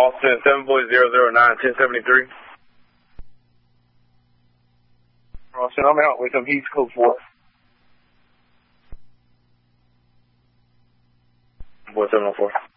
Austin, 7 boys 009, 1073. Austin, I'm out with them. He's code 4. Boy 704.